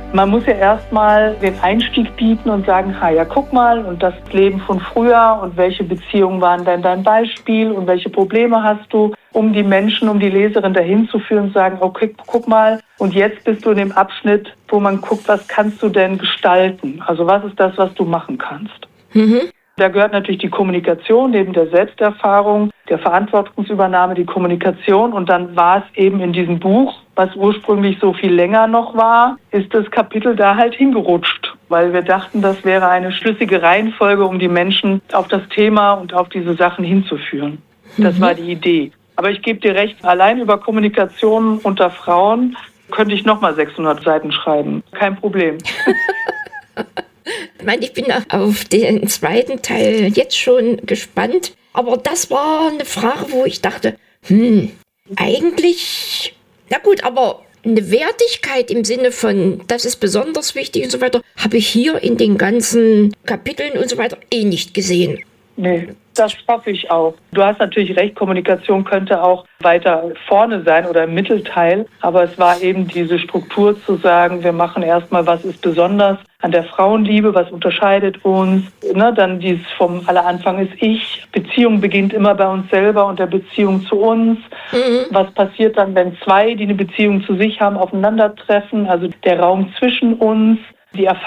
Man muss ja erstmal den Einstieg bieten und sagen, ja, guck mal, und das Leben von früher und welche Beziehungen waren denn dein Beispiel und welche Probleme hast du, um die Menschen, um die Leserin dahin zu führen und sagen, okay, guck mal, und jetzt bist du in dem Abschnitt, wo man guckt, was kannst du denn gestalten? Also was ist das, was du machen kannst? Da gehört natürlich die Kommunikation neben der Selbsterfahrung, der Verantwortungsübernahme, die Kommunikation. Und dann war es eben in diesem Buch, was ursprünglich so viel länger noch war, ist das Kapitel da halt hingerutscht. Weil wir dachten, das wäre eine schlüssige Reihenfolge, um die Menschen auf das Thema und auf diese Sachen hinzuführen. Das war die Idee. Aber ich gebe dir recht, allein über Kommunikation unter Frauen könnte ich nochmal 600 Seiten schreiben. Kein Problem. Ich meine, ich bin auf den zweiten Teil jetzt schon gespannt. Aber das war eine Frage, wo ich dachte, eigentlich, na gut, aber eine Wertigkeit im Sinne von, das ist besonders wichtig und so weiter, habe ich hier in den ganzen Kapiteln und so weiter nicht gesehen. Nee, das hoffe ich auch. Du hast natürlich recht, Kommunikation könnte auch weiter vorne sein oder im Mittelteil. Aber es war eben diese Struktur zu sagen, wir machen erstmal, was ist besonders an der Frauenliebe, was unterscheidet uns. Dann dieses vom Alleranfang ist ich. Beziehung beginnt immer bei uns selber und der Beziehung zu uns. Was passiert dann, wenn zwei, die eine Beziehung zu sich haben, aufeinandertreffen? Also der Raum zwischen uns, die